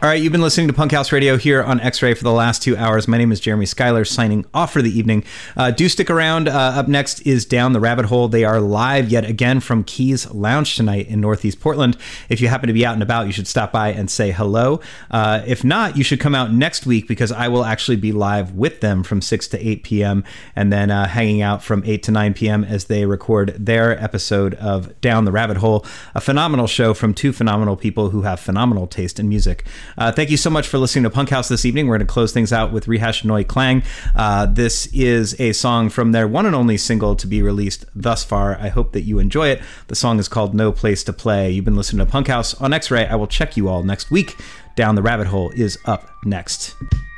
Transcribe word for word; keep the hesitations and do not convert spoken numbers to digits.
All right, you've been listening to Punk House Radio here on X-Ray for the last two hours. My name is Jeremy Schuyler, signing off for the evening. Uh, do stick around. Uh, up next is Down the Rabbit Hole. They are live yet again from Keys Lounge tonight in Northeast Portland. If you happen to be out and about, you should stop by and say hello. Uh, if not, you should come out next week because I will actually be live with them from six to eight p.m. and then uh, hanging out from eight to nine p.m. as they record their episode of Down the Rabbit Hole, a phenomenal show from two phenomenal people who have phenomenal taste in music. Uh, thank you so much for listening to Punk House this evening. We're going to close things out with Rehash Noi Clang. Uh, this is a song from their one and only single to be released thus far. I hope that you enjoy it. The song is called No Place to Play. You've been listening to Punk House on X-Ray. I will check you all next week. Down the Rabbit Hole is up next.